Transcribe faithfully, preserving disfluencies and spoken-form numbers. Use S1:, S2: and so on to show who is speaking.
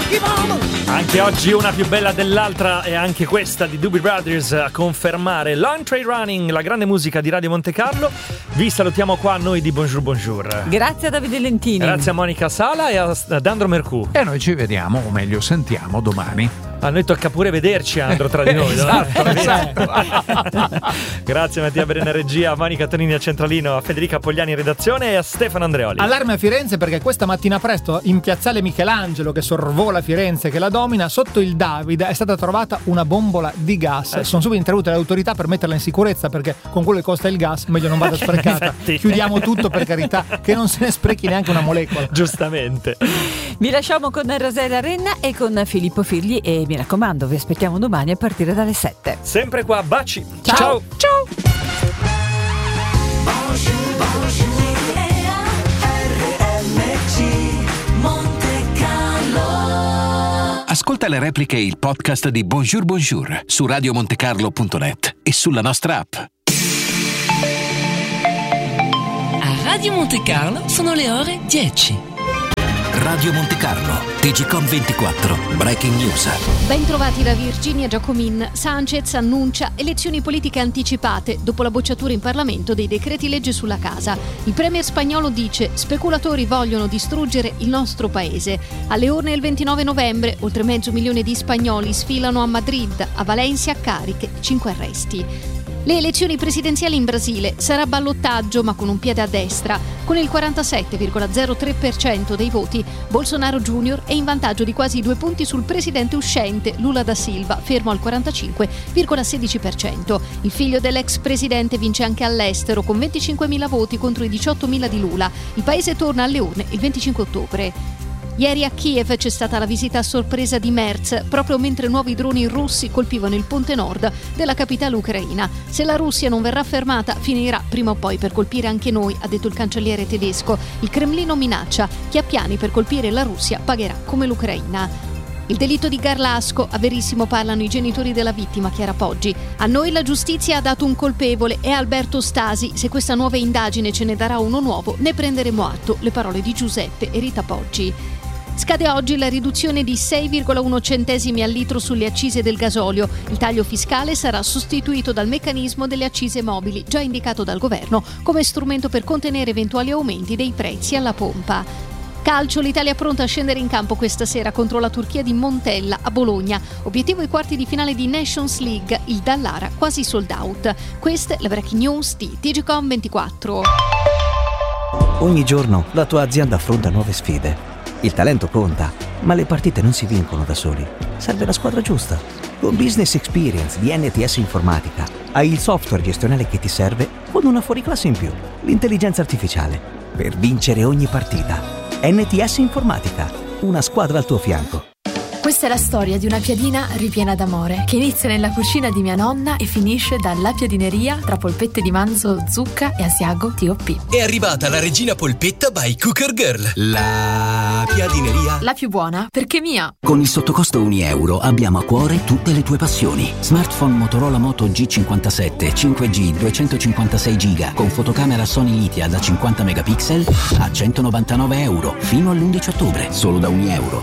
S1: Anche oggi una più bella dell'altra, e anche questa di Doobie Brothers a confermare Long Train Running, la grande musica di Radio Monte Carlo. Vi salutiamo qua noi di Bonjour Bonjour.
S2: Grazie a Davide Lentini.
S1: Grazie a Monica Sala e ad Andro Mercù.
S3: E noi ci vediamo, o meglio sentiamo, domani.
S1: A noi tocca pure vederci, Andro, tra di noi.
S3: Esatto, esatto.
S1: Grazie a Mattia Berena regia, a Monica Tonini a Centralino, a Federica Pogliani in redazione e a Stefano Andreoli.
S4: Allarme a Firenze perché questa mattina presto in piazzale Michelangelo, che sorvola Firenze, che la domina, sotto il David è stata trovata una bombola di gas. Eh. Sono subito intervenute le autorità per metterla in sicurezza, perché con quello che costa il gas meglio non vada sprecata. Chiudiamo tutto, per carità, che non se ne sprechi neanche una molecola.
S1: Giustamente.
S2: Vi lasciamo con Rosella Renna e con Filippo Figli e mi raccomando, vi aspettiamo domani a partire dalle sette.
S1: Sempre qua, baci.
S2: Ciao.
S1: Ciao.
S2: Ciao.
S5: Ascolta le repliche e il podcast di Bonjour Bonjour su radio montecarlo punto net e sulla nostra app.
S6: A Radio Monte Carlo sono le ore dieci.
S5: Radio Monte Carlo, T G Com ventiquattro, Breaking News.
S7: Bentrovati da Virginia Giacomin. Sanchez annuncia elezioni politiche anticipate dopo la bocciatura in Parlamento dei decreti legge sulla casa. Il premier spagnolo dice: speculatori vogliono distruggere il nostro paese. Alle urne il ventinove novembre oltre mezzo milione di spagnoli sfilano a Madrid, a Valencia cariche, cinque arresti. Le elezioni presidenziali in Brasile sarà ballottaggio, ma con un piede a destra. Con il quarantasette virgola zero tre per cento dei voti, Bolsonaro Junior è in vantaggio di quasi due punti sul presidente uscente Lula da Silva, fermo al quarantacinque virgola sedici per cento. Il figlio dell'ex presidente vince anche all'estero con venticinquemila voti contro i diciottomila di Lula. Il paese torna alle urne il venticinque ottobre. Ieri a Kiev c'è stata la visita a sorpresa di Merz, proprio mentre nuovi droni russi colpivano il ponte nord della capitale ucraina. Se la Russia non verrà fermata, finirà prima o poi per colpire anche noi, ha detto il cancelliere tedesco. Il Cremlino minaccia: chi ha piani per colpire la Russia pagherà come l'Ucraina. Il delitto di Garlasco, a Verissimo parlano i genitori della vittima, Chiara Poggi. A noi la giustizia ha dato un colpevole, è Alberto Stasi. Se questa nuova indagine ce ne darà uno nuovo, ne prenderemo atto. Le parole di Giuseppe e Rita Poggi. Scade oggi la riduzione di sei virgola uno centesimi al litro sulle accise del gasolio. Il taglio fiscale sarà sostituito dal meccanismo delle accise mobili, già indicato dal governo come strumento per contenere eventuali aumenti dei prezzi alla pompa. Calcio, l'Italia pronta a scendere in campo questa sera contro la Turchia di Montella a Bologna. Obiettivo i quarti di finale di Nations League, il Dallara quasi sold out. Queste le breaking news di T G Com ventiquattro.
S8: Ogni giorno la tua azienda affronta nuove sfide. Il talento conta, ma le partite non si vincono da soli. Serve la squadra giusta. Con Business Experience di N T S Informatica hai il software gestionale che ti serve con una fuoriclasse in più, l'intelligenza artificiale, per vincere ogni partita. N T S Informatica, una squadra al tuo fianco.
S9: Questa è la storia di una piadina ripiena d'amore che inizia nella cucina di mia nonna e finisce dalla piadineria tra polpette di manzo, zucca e asiago T O P.
S10: È arrivata la regina polpetta by Cooker Girl. La piadineria.
S9: La più buona perché mia.
S11: Con il sottocosto un euro abbiamo a cuore tutte le tue passioni. Smartphone Motorola Moto G cinquantasette cinque G duecentocinquantasei giga con fotocamera Sony Litia da cinquanta megapixel a centonovantanove euro fino all'undici ottobre, solo da un euro.